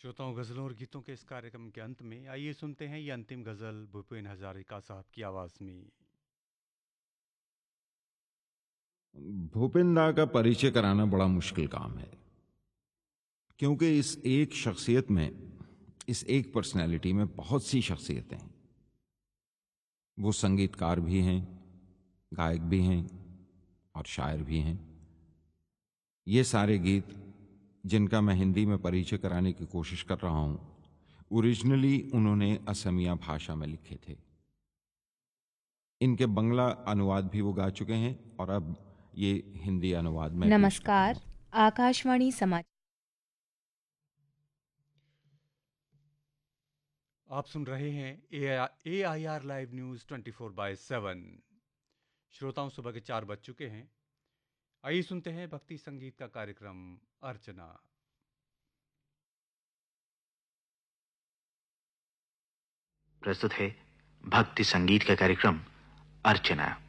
श्रोताओं, गज़लों और गीतों के इस कार्यक्रम के अंत में आइए सुनते हैं ये अंतिम गज़ल भूपेन हज़ारिका साहब की आवाज़ में। भूपेन दा का परिचय कराना बड़ा मुश्किल काम है, क्योंकि इस एक शख्सियत में, इस एक पर्सनैलिटी में बहुत सी शख्सियतें हैं। वो संगीतकार भी हैं, गायक भी हैं और शायर भी हैं। ये सारे गीत जिनका मैं हिंदी में परिचय कराने की कोशिश कर रहा हूं, ओरिजिनली उन्होंने असमिया भाषा में लिखे थे। इनके बंगला अनुवाद भी वो गा चुके हैं और अब ये हिंदी अनुवाद में पेश कर रहा नमस्कार। हूं। आकाशवाणी समाचार। आप सुन रहे हैं AIR लाइव न्यूज़ 24/7। श्रोताओं, सुबह के 4 बज चुके हैं। आइए सुनते हैं भक्ति संगीत का कार्यक्रम अर्चना। प्रस्तुत है भक्ति संगीत का कार्यक्रम अर्चना।